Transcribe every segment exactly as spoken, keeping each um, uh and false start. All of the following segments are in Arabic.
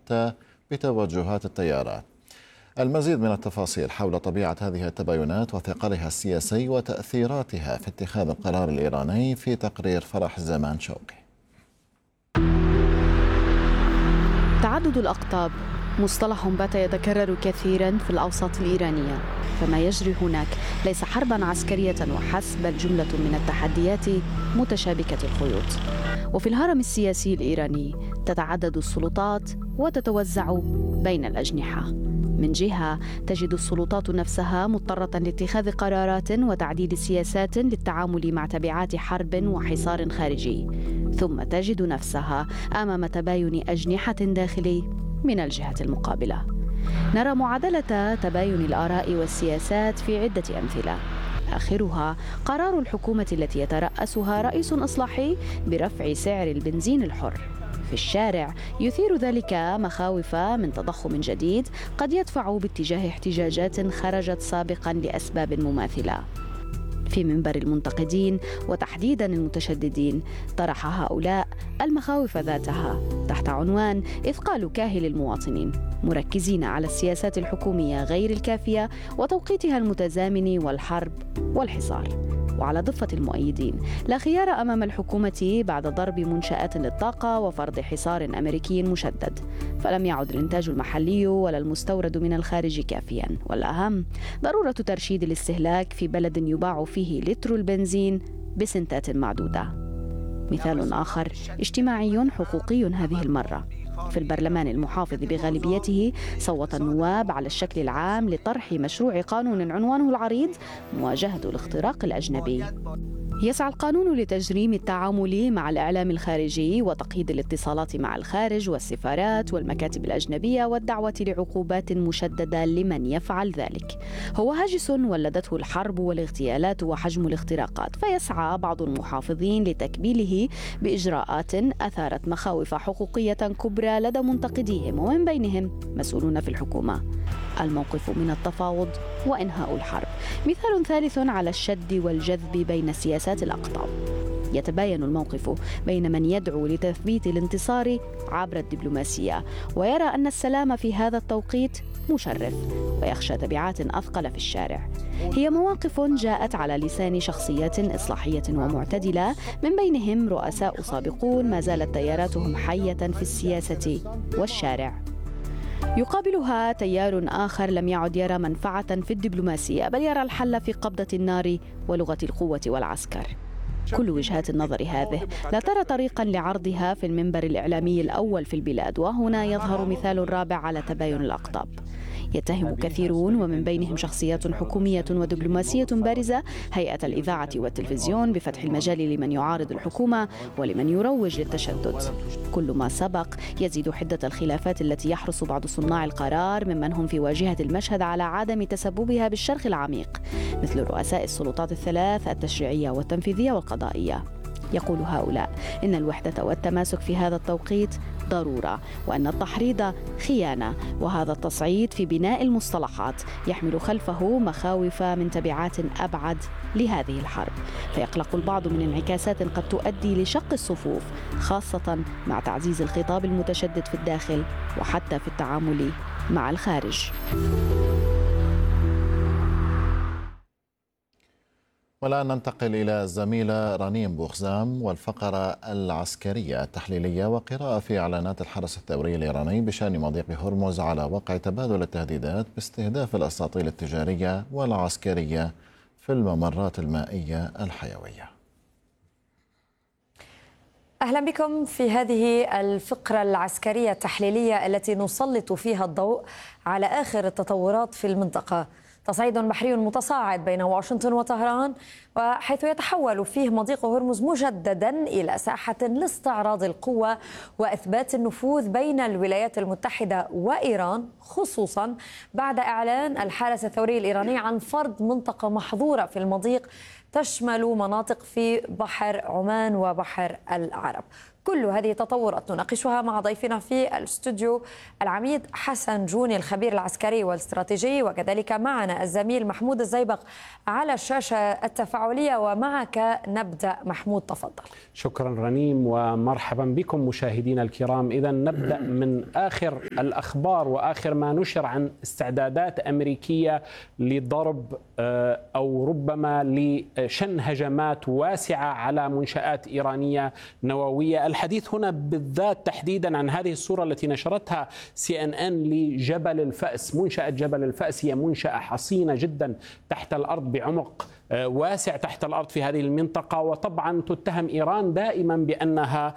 وحتى بتوجهات التيارات. المزيد من التفاصيل حول طبيعة هذه التباينات وثقلها السياسي وتأثيراتها في اتخاذ القرار الإيراني في تقرير فرح زمان شوقي. تعدد الأقطاب مصطلح بات يتكرر كثيرا في الأوساط الإيرانية، فما يجري هناك ليس حربا عسكرية وحسب، بل جملة من التحديات متشابكة الخيوط. وفي الهرم السياسي الإيراني تتعدد السلطات وتتوزع بين الأجنحة. من جهة تجد السلطات نفسها مضطرة لاتخاذ قرارات وتعديل سياسات للتعامل مع تبعات حرب وحصار خارجي، ثم تجد نفسها أمام تباين أجنحة داخلي من الجهة المقابلة. نرى معادلة تباين الآراء والسياسات في عدة أمثلة، آخرها قرار الحكومة التي يترأسها رئيس إصلاحي برفع سعر البنزين الحر. في الشارع يثير ذلك مخاوف من تضخم جديد قد يدفع باتجاه احتجاجات خرجت سابقا لأسباب مماثلة. في منبر المنتقدين وتحديدا المتشددين طرح هؤلاء المخاوف ذاتها تحت عنوان إثقال كاهل المواطنين، مركزين على السياسات الحكومية غير الكافية وتوقيتها المتزامن والحرب والحصار. وعلى ضفة المؤيدين لا خيار أمام الحكومة بعد ضرب منشآت للطاقة وفرض حصار أمريكي مشدد، فلم يعد الإنتاج المحلي ولا المستورد من الخارج كافيا، والأهم ضرورة ترشيد الاستهلاك في بلد يباع فيه لتر البنزين بسنتات معدودة. مثال آخر اجتماعي حقوقي هذه المرة. في البرلمان المحافظ بغالبيته صوت النواب على الشكل العام لطرح مشروع قانون عنوانه العريض مواجهة الاختراق الأجنبي. يسعى القانون لتجريم التعامل مع الإعلام الخارجي وتقييد الاتصالات مع الخارج والسفارات والمكاتب الأجنبية والدعوة لعقوبات مشددة لمن يفعل ذلك. هو هاجس ولدته الحرب والاغتيالات وحجم الاختراقات، فيسعى بعض المحافظين لتكبيله بإجراءات أثارت مخاوف حقوقية كبرى لدى منتقديهم، ومن بينهم مسؤولون في الحكومة. الموقف من التفاوض وإنهاء الحرب مثال ثالث على الشد والجذب بين سياسات الأقطاب. يتباين الموقف بين من يدعو لتثبيت الانتصار عبر الدبلوماسية ويرى أن السلام في هذا التوقيت مشرف ويخشى تبعات أثقل في الشارع. هي مواقف جاءت على لسان شخصيات إصلاحية ومعتدلة، من بينهم رؤساء سابقون ما زالت تياراتهم حية في السياسة والشارع. يقابلها تيار آخر لم يعد يرى منفعة في الدبلوماسية، بل يرى الحل في قبضة النار ولغة القوة والعسكر. كل وجهات النظر هذه لا ترى طريقا لعرضها في المنبر الإعلامي الأول في البلاد، وهنا يظهر مثال رابع على تباين الأقطاب. يتهم كثيرون ومن بينهم شخصيات حكومية ودبلوماسية بارزة هيئة الإذاعة والتلفزيون بفتح المجال لمن يعارض الحكومة ولمن يروج للتشدد. كل ما سبق يزيد حدة الخلافات التي يحرص بعض صناع القرار ممن هم في واجهة المشهد على عدم تسببها بالشرخ العميق، مثل رؤساء السلطات الثلاث التشريعية والتنفيذية والقضائية. يقول هؤلاء إن الوحدة والتماسك في هذا التوقيت ضرورة، وأن التحريض خيانة، وهذا التصعيد في بناء المصطلحات يحمل خلفه مخاوف من تبعات أبعد لهذه الحرب، فيقلق البعض من انعكاسات قد تؤدي لشق الصفوف، خاصة مع تعزيز الخطاب المتشدد في الداخل وحتى في التعامل مع الخارج. والآن ننتقل إلى الزميلة رنيم بوخزام والفقرة العسكرية التحليلية وقراءة في إعلانات الحرس الثوري الإيراني بشأن مضيق هرمز على وقع تبادل التهديدات باستهداف الأساطيل التجارية والعسكرية في الممرات المائية الحيوية. أهلا بكم في هذه الفقرة العسكرية التحليلية التي نسلط فيها الضوء على آخر التطورات في المنطقة. تصعيد بحري متصاعد بين واشنطن وطهران، وحيث يتحول فيه مضيق هرمز مجددا إلى ساحة لاستعراض القوة وإثبات النفوذ بين الولايات المتحدة وإيران، خصوصا بعد إعلان الحرس الثوري الإيراني عن فرض منطقة محظورة في المضيق تشمل مناطق في بحر عمان وبحر العرب. كل هذه التطورات نناقشها مع ضيفنا في الاستوديو العميد حسن جوني الخبير العسكري والاستراتيجي، وكذلك معنا الزميل محمود الزيبق على الشاشة التفاعلية. ومعك نبدأ محمود، تفضل. شكرا رنيم ومرحبا بكم مشاهدينا الكرام. إذا نبدأ من آخر الأخبار وآخر ما نشر عن استعدادات أمريكية لضرب أو ربما لشن هجمات واسعة على منشآت إيرانية نووية. الحديث هنا بالذات تحديدا عن هذه الصورة التي نشرتها سي إن إن لجبل الفأس. منشأة جبل الفأس هي منشأة حصينة جدا تحت الأرض بعمق واسع تحت الأرض في هذه المنطقة، وطبعا تتهم إيران دائما بأنها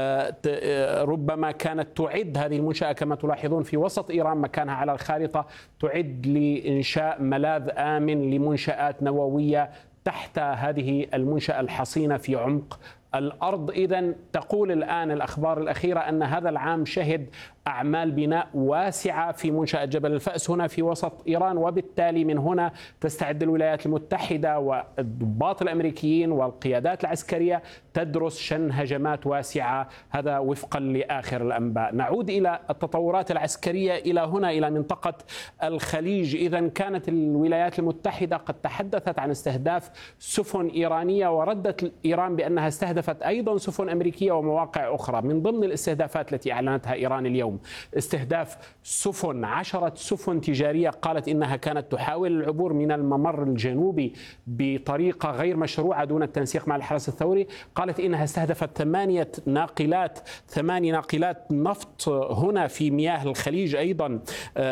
ربما كانت تعد هذه المنشأة كما تلاحظون في وسط إيران مكانها على الخارطة، تعد لإنشاء ملاذ آمن لمنشآت نووية تحت هذه المنشأة الحصينة في عمق الأرض. إذن تقول الآن الأخبار الأخيرة أن هذا العام شهد أعمال بناء واسعة في منشأة جبل الفأس هنا في وسط إيران، وبالتالي من هنا تستعد الولايات المتحدة والضباط الأمريكيين والقيادات العسكرية تدرس شن هجمات واسعة، هذا وفقا لآخر الأنباء. نعود إلى التطورات العسكرية إلى هنا إلى منطقة الخليج. إذن كانت الولايات المتحدة قد تحدثت عن استهداف سفن إيرانية، وردت إيران بأنها استهدفت أيضا سفن أمريكية ومواقع أخرى. من ضمن الاستهدافات التي أعلنتها إيران اليوم استهداف سفن، عشرة سفن تجارية قالت إنها كانت تحاول العبور من الممر الجنوبي بطريقة غير مشروعة دون التنسيق مع الحرس الثوري. قالت إنها استهدفت ثمانية ناقلات ثماني ناقلات نفط هنا في مياه الخليج. أيضا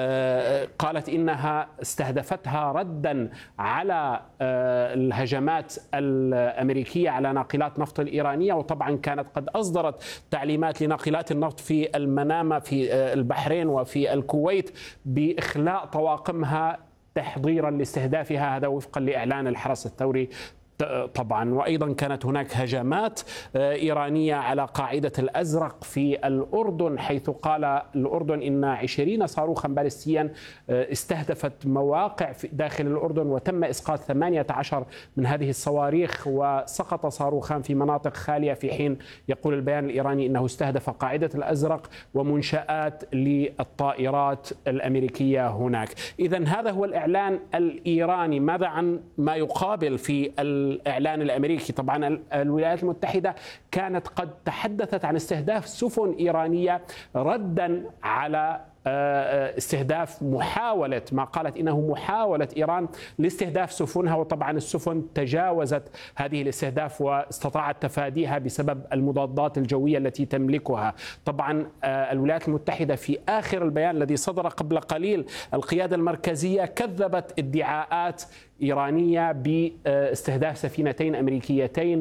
قالت إنها استهدفتها ردا على الهجمات الأمريكية على ناقلات نفط الإيرانية، وطبعا كانت قد أصدرت تعليمات لناقلات النفط في المنامة في البحرين وفي الكويت بإخلاء طواقمها تحضيرا لاستهدافها، هذا وفقا لإعلان الحرس الثوري طبعا. وأيضا كانت هناك هجمات إيرانية على قاعدة الأزرق في الأردن، حيث قال الأردن إن عشرين صاروخا باليستيا استهدفت مواقع داخل الأردن، وتم إسقاط ثمانية عشر من هذه الصواريخ، وسقط صاروخان في مناطق خالية، في حين يقول البيان الإيراني إنه استهدف قاعدة الأزرق ومنشآت للطائرات الأمريكية هناك. إذن هذا هو الإعلان الإيراني. ماذا عن ما يقابل في الإعلان الأمريكي؟ طبعا الولايات المتحدة كانت قد تحدثت عن استهداف سفن إيرانية ردا على استهداف محاولة، ما قالت إنه محاولة إيران لاستهداف سفنها، وطبعا السفن تجاوزت هذه الاستهداف واستطاعت تفاديها بسبب المضادات الجوية التي تملكها. طبعا الولايات المتحدة في آخر البيان الذي صدر قبل قليل القيادة المركزية كذبت ادعاءات إيرانية باستهداف سفينتين أمريكيتين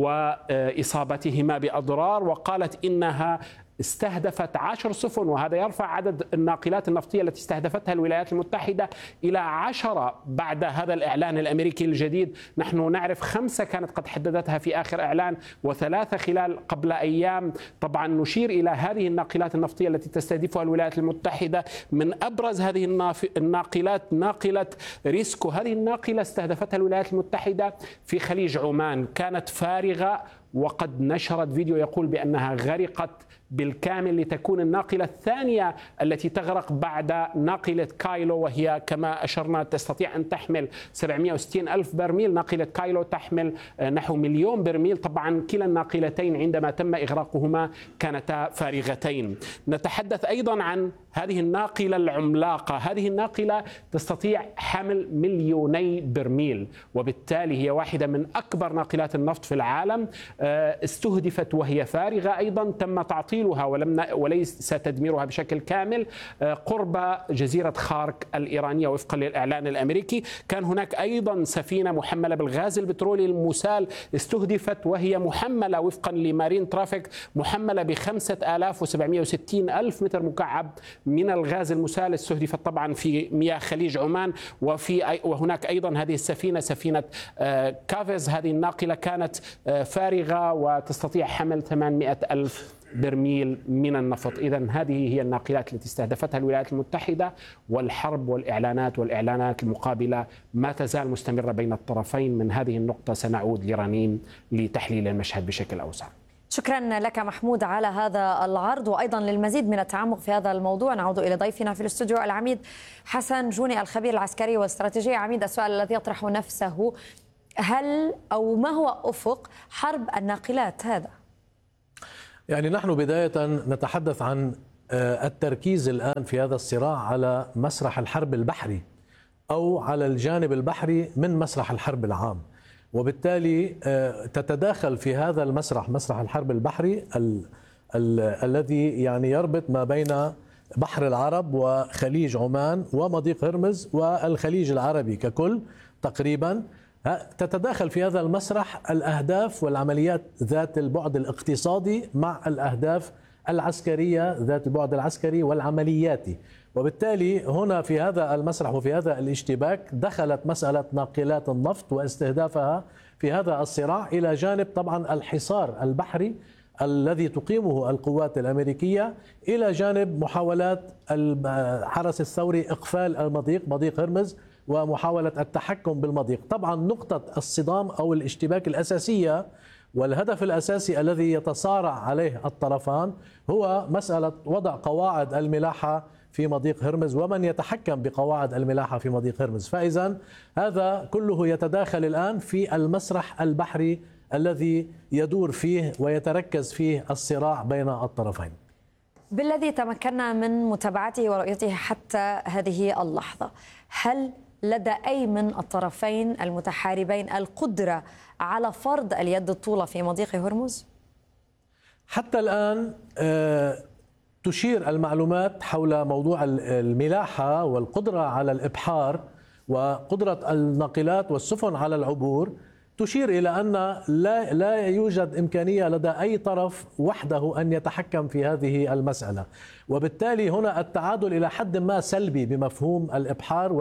وإصابتهما بأضرار، وقالت إنها استهدفت عشر سفن، وهذا يرفع عدد الناقلات النفطية التي استهدفتها الولايات المتحدة إلى عشرة بعد هذا الإعلان الأمريكي الجديد. نحن نعرف خمسة كانت قد حددتها في آخر إعلان، وثلاثة خلال قبل أيام. طبعا نشير إلى هذه الناقلات النفطية التي تستهدفها الولايات المتحدة. من أبرز هذه الناقلات ناقلة ريسكو. هذه الناقلة استهدفتها الولايات المتحدة في خليج عمان، كانت فارغة، وقد نشرت فيديو يقول بأنها غرقت بالكامل، لتكون الناقلة الثانية التي تغرق بعد ناقلة كايلو، وهي كما أشرنا تستطيع أن تحمل سبعمئة وستين ألف برميل. ناقلة كايلو تحمل نحو مليون برميل. طبعا كلا الناقلتين عندما تم إغراقهما كانتا فارغتين. نتحدث أيضا عن هذه الناقلة العملاقة. هذه الناقلة تستطيع حمل مليوني برميل، وبالتالي هي واحدة من أكبر ناقلات النفط في العالم. استهدفت وهي فارغة، أيضا تم تعطيلها ولم وليس تدميرها بشكل كامل قرب جزيرة خارك الإيرانية وفقا للإعلان الأمريكي. كان هناك أيضا سفينة محملة بالغاز البترولي المسال استهدفت وهي محملة وفقا لمارين ترافيك، محملة بخمسة آلاف وسبعمئة وستين ألف متر مكعب من الغاز المسال. استهدفت طبعا في مياه خليج عمان. وفي وهناك أيضا هذه السفينة سفينة كافيز، هذه الناقلة كانت فارغة وتستطيع حمل ثمانمئة ألف برميل من النفط. إذن هذه هي الناقلات التي استهدفتها الولايات المتحدة، والحرب والإعلانات والإعلانات المقابلة ما تزال مستمرة بين الطرفين. من هذه النقطة سنعود لرنين لتحليل المشهد بشكل أوسع. شكرا لك محمود على هذا العرض، وأيضا للمزيد من التعمق في هذا الموضوع نعود إلى ضيفنا في الاستوديو العميد حسن جوني الخبير العسكري والاستراتيجي. عميد، السؤال الذي يطرح نفسه، هل أو ما هو أفق حرب الناقلات هذا؟ يعني نحن بداية نتحدث عن التركيز الآن في هذا الصراع على مسرح الحرب البحري أو على الجانب البحري من مسرح الحرب العام، وبالتالي تتداخل في هذا المسرح مسرح الحرب البحري ال ال الذي يعني يربط ما بين بحر العرب وخليج عمان ومضيق هرمز والخليج العربي ككل تقريبا. تتداخل في هذا المسرح الأهداف والعمليات ذات البعد الاقتصادي مع الأهداف العسكرية ذات البعد العسكري والعملياتي، وبالتالي هنا في هذا المسرح وفي هذا الاشتباك دخلت مسألة ناقلات النفط واستهدافها في هذا الصراع، إلى جانب طبعا الحصار البحري الذي تقيمه القوات الأمريكية، إلى جانب محاولات الحرس الثوري إقفال المضيق مضيق هرمز ومحاولة التحكم بالمضيق. طبعا نقطة الصدام أو الاشتباك الأساسية والهدف الأساسي الذي يتصارع عليه الطرفان هو مسألة وضع قواعد الملاحة في مضيق هرمز ومن يتحكم بقواعد الملاحة في مضيق هرمز. فإذا هذا كله يتداخل الآن في المسرح البحري الذي يدور فيه ويتركز فيه الصراع بين الطرفين. بالذي تمكنا من متابعته ورؤيته حتى هذه اللحظة، هل لدى أي من الطرفين المتحاربين القدرة على فرض اليد الطولى في مضيق هرمز؟ حتى الآن تشير المعلومات حول موضوع الملاحة والقدرة على الإبحار وقدرة الناقلات والسفن على العبور، تشير إلى أن لا لا يوجد إمكانية لدى أي طرف وحده أن يتحكم في هذه المسألة، وبالتالي هنا التعادل إلى حد ما سلبي بمفهوم الإبحار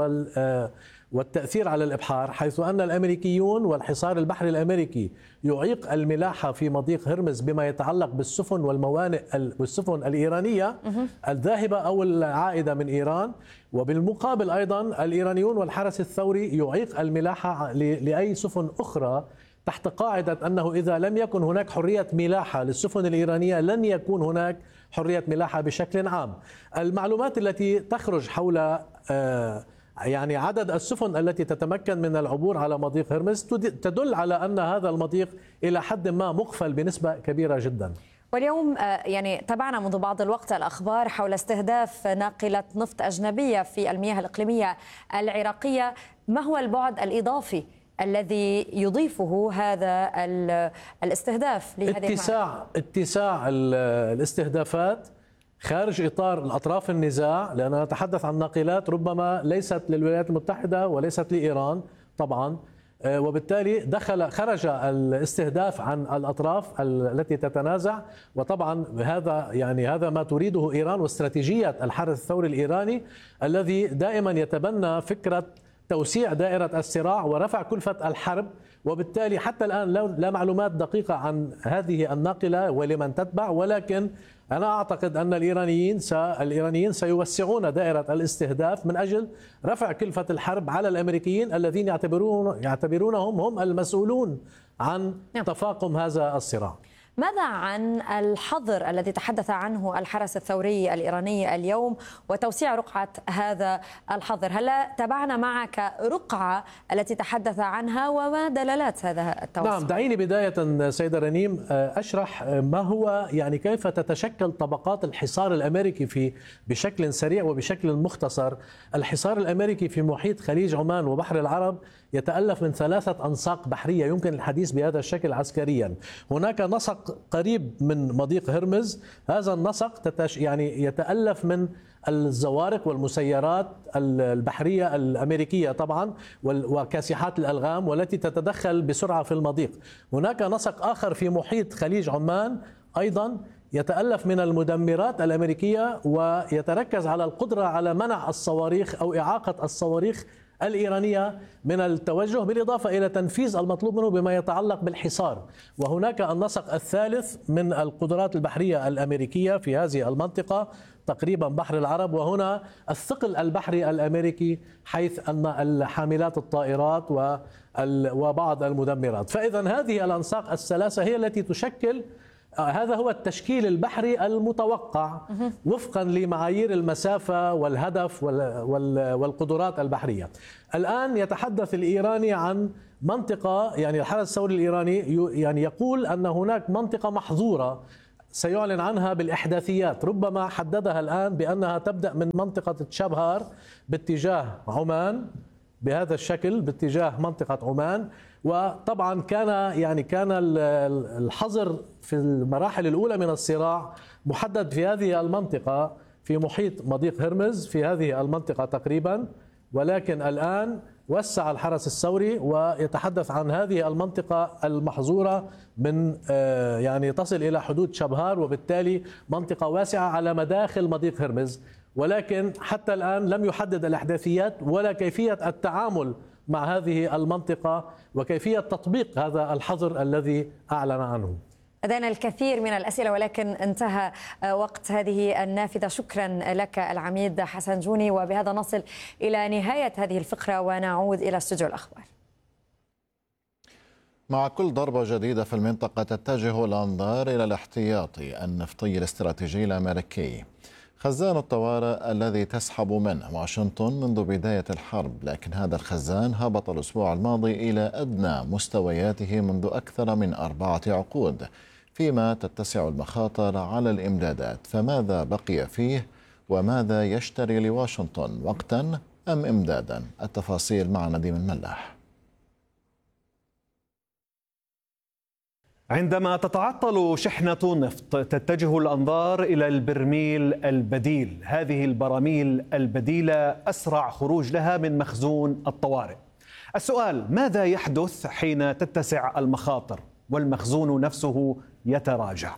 والتأثير على الإبحار، حيث أن الأمريكيون والحصار البحري الأمريكي يعيق الملاحة في مضيق هرمز بما يتعلق بالسفن والموانئ والسفن الإيرانية الذاهبة أو العائدة من إيران، وبالمقابل أيضا الإيرانيون والحرس الثوري يعيق الملاحة لأي سفن أخرى تحت قاعدة أنه إذا لم يكن هناك حرية ملاحة للسفن الإيرانية لن يكون هناك حرية ملاحة بشكل عام. المعلومات التي تخرج حول يعني عدد السفن التي تتمكن من العبور على مضيق هرمز تدل على أن هذا المضيق إلى حد ما مقفل بنسبة كبيرة جدا. واليوم يعني تابعنا منذ بعض الوقت الأخبار حول استهداف ناقلة نفط أجنبية في المياه الإقليمية العراقية. ما هو البعد الإضافي الذي يضيفه هذا الاستهداف لهذه اتساع اتساع الاستهدافات خارج إطار الأطراف النزاع، لأننا نتحدث عن ناقلات ربما ليست للولايات المتحدة وليست لإيران طبعا، وبالتالي دخل خرج الاستهداف عن الأطراف التي تتنازع، وطبعا هذا يعني هذا ما تريده إيران واستراتيجية الحرس الثوري الإيراني الذي دائما يتبنى فكرة توسيع دائرة الصراع ورفع كلفة الحرب، وبالتالي حتى الآن لا معلومات دقيقة عن هذه الناقلة ولمن تتبع، ولكن أنا أعتقد أن الإيرانيين الإيرانيين سيوسعون دائرة الاستهداف من أجل رفع كلفة الحرب على الأمريكيين الذين يعتبرون يعتبرونهم هم المسؤولون عن تفاقم هذا الصراع. ماذا عن الحظر الذي تحدث عنه الحرس الثوري الإيراني اليوم وتوسيع رقعة هذا الحظر؟ هل تابعنا معك رقعة التي تحدث عنها وما دلالات هذا التوسع؟ نعم، دعيني بداية سيدة رنيم أشرح ما هو يعني كيف تتشكل طبقات الحصار الأمريكي في بشكل سريع وبشكل مختصر. الحصار الأمريكي في محيط خليج عمان وبحر العرب يتألف من ثلاثة أنساق بحرية يمكن الحديث بهذا الشكل عسكريا. هناك نسق قريب من مضيق هرمز، هذا النسق تتش يعني يتألف من الزوارق والمسيرات البحرية الأمريكية طبعا وكاسحات الألغام والتي تتدخل بسرعة في المضيق. هناك نسق آخر في محيط خليج عمان أيضا يتألف من المدمرات الأمريكية ويتركز على القدرة على منع الصواريخ أو إعاقة الصواريخ الإيرانية من التوجه، بالإضافة إلى تنفيذ المطلوب منه بما يتعلق بالحصار. وهناك النسق الثالث من القدرات البحرية الأمريكية في هذه المنطقة تقريبا بحر العرب، وهنا الثقل البحري الأمريكي حيث أن الحاملات الطائرات وبعض المدمرات. فإذا هذه الأنساق الثلاثة هي التي تشكل هذا هو التشكيل البحري المتوقع وفقا لمعايير المسافة والهدف والقدرات البحرية. الآن يتحدث الإيراني عن منطقة، يعني الحرس الثوري الإيراني يعني يقول أن هناك منطقة محظورة سيعلن عنها بالإحداثيات، ربما حددها الآن بأنها تبدأ من منطقة تشابهار باتجاه عمان بهذا الشكل باتجاه منطقة عمان. وطبعا كان يعني كان الحظر في المراحل الأولى من الصراع محدد في هذه المنطقة في محيط مضيق هرمز في هذه المنطقة تقريبا، ولكن الآن وسع الحرس الثوري ويتحدث عن هذه المنطقة المحظورة من يعني تصل إلى حدود شبهار، وبالتالي منطقة واسعة على مداخل مضيق هرمز. ولكن حتى الآن لم يحدد الأحداثيات ولا كيفية التعامل مع هذه المنطقة وكيفية تطبيق هذا الحظر الذي أعلن عنه. لدينا الكثير من الأسئلة ولكن انتهى وقت هذه النافذة. شكرا لك العميد حسن جوني، وبهذا نصل إلى نهاية هذه الفقرة ونعود إلى استوديو الأخبار. مع كل ضربة جديدة في المنطقة تتجه الأنظار إلى الاحتياطي النفطي الاستراتيجي الأمريكي، خزان الطوارئ الذي تسحب منه واشنطن منذ بداية الحرب. لكن هذا الخزان هبط الأسبوع الماضي إلى أدنى مستوياته منذ أكثر من أربعة عقود، فيما تتسع المخاطر على الإمدادات. فماذا بقي فيه وماذا يشتري لواشنطن، وقتا أم إمدادا؟ التفاصيل مع نديم الملاح. عندما تتعطل شحنة نفط تتجه الأنظار إلى البرميل البديل. هذه البراميل البديلة أسرع خروج لها من مخزون الطوارئ. السؤال: ماذا يحدث حين تتسع المخاطر والمخزون نفسه يتراجع؟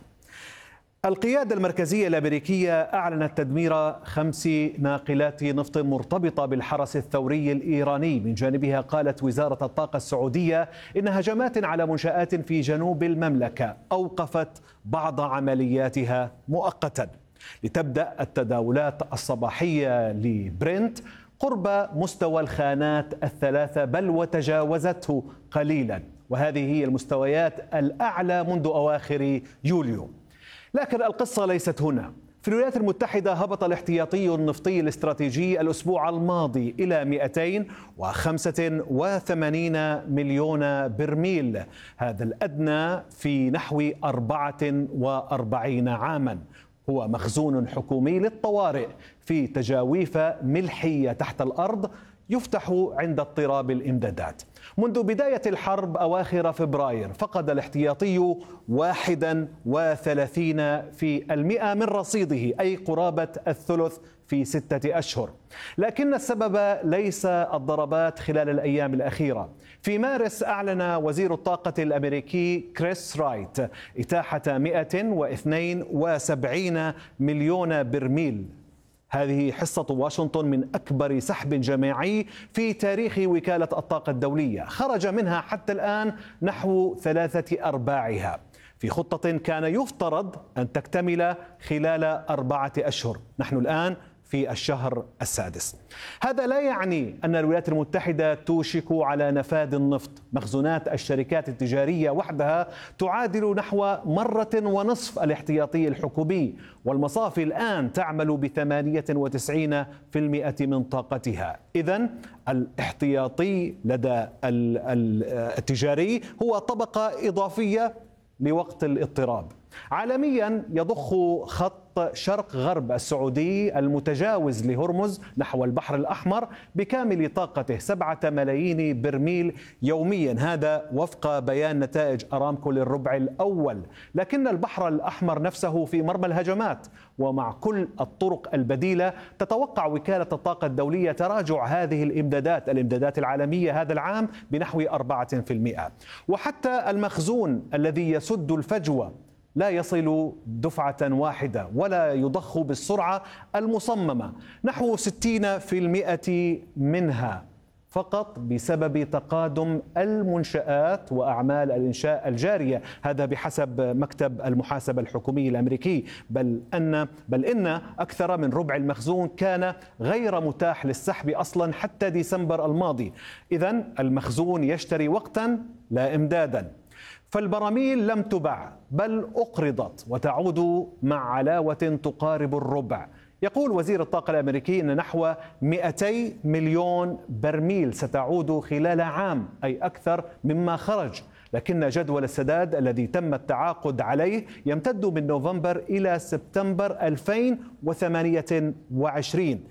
القيادة المركزية الأمريكية أعلنت تدمير خمس ناقلات نفط مرتبطة بالحرس الثوري الإيراني. من جانبها قالت وزارة الطاقة السعودية إن هجمات على منشآت في جنوب المملكة أوقفت بعض عملياتها مؤقتا، لتبدأ التداولات الصباحية لبرنت قرب مستوى الخانات الثلاثة، بل وتجاوزته قليلا، وهذه هي المستويات الأعلى منذ أواخر يوليو. لكن القصة ليست هنا. في الولايات المتحدة هبط الاحتياطي النفطي الاستراتيجي الأسبوع الماضي إلى مئتين وخمسة وثمانين مليون برميل، هذا الأدنى في نحو أربعة وأربعين عاما. هو مخزون حكومي للطوارئ في تجاويف ملحية تحت الأرض يفتح عند اضطراب الإمدادات. منذ بداية الحرب أواخر فبراير فقد الاحتياطي واحدا وثلاثين في المئة من رصيده، أي قرابة الثلث في ستة أشهر. لكن السبب ليس الضربات خلال الأيام الأخيرة. في مارس أعلن وزير الطاقة الأمريكي كريس رايت إتاحة مئة واثنين وسبعين مليون برميل. هذه حصة واشنطن من أكبر سحب جماعي في تاريخ وكالة الطاقة الدولية، خرج منها حتى الآن نحو ثلاثة أرباعها في خطة كان يفترض أن تكتمل خلال أربعة أشهر. نحن الآن في الشهر السادس. هذا لا يعني أن الولايات المتحدة توشك على نفاذ النفط. مخزونات الشركات التجارية وحدها تعادل نحو مرة ونصف الاحتياطي الحكومي، والمصافي الآن تعمل بثمانية وتسعين في المئة من طاقتها. إذن الاحتياطي لدى التجاري هو طبقة إضافية لوقت الاضطراب. عالميا يضخ خط شرق غرب السعودي المتجاوز لهرمز نحو البحر الأحمر بكامل طاقته سبعة ملايين برميل يوميا، هذا وفق بيان نتائج أرامكو للربع الأول. لكن البحر الأحمر نفسه في مرمى الهجمات، ومع كل الطرق البديلة تتوقع وكالة الطاقة الدولية تراجع هذه الإمدادات الإمدادات العالمية هذا العام بنحو أربعة في المئة. وحتى المخزون الذي يسد الفجوة لا يصل دفعة واحدة ولا يضخ بالسرعة المصممة، نحو ستين في المئة منها فقط بسبب تقادم المنشآت وأعمال الإنشاء الجارية، هذا بحسب مكتب المحاسبة الحكومي الأمريكي. بل أن بل إن أكثر من ربع المخزون كان غير متاح للسحب أصلا حتى ديسمبر الماضي. إذن المخزون يشتري وقتا لا إمدادا. فالبراميل لم تباع بل أقرضت وتعود مع علاوة تقارب الربع. يقول وزير الطاقة الأمريكي أن نحو مئتي مليون برميل ستعود خلال عام، أي أكثر مما خرج، لكن جدول السداد الذي تم التعاقد عليه يمتد من نوفمبر إلى سبتمبر ألفين وثمانية وعشرين.